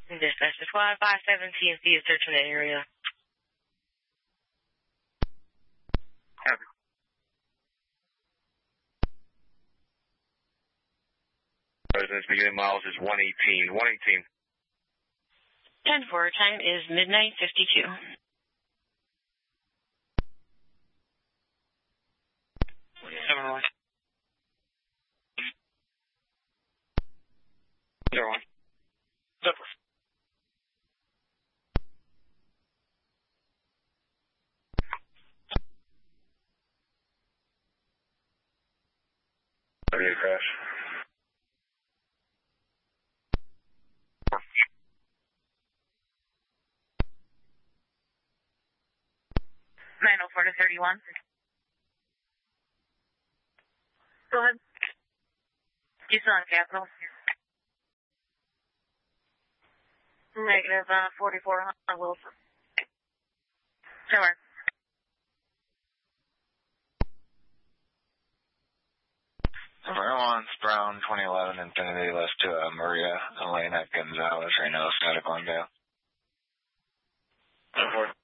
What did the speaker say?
Dispatch to Squad 57 TNC is searching the area. Residence beginning miles is 118. 118. 10-4, time is midnight 52. One. 01. Zipper. Crash. 904 to 31. Go ahead. Houston on Capitol. Negative 44 on Wilson. Sure. Vermont's Brown 2011 Infinity left to Maria Elena Gonzalez right now, Santa Glendale. 10-4.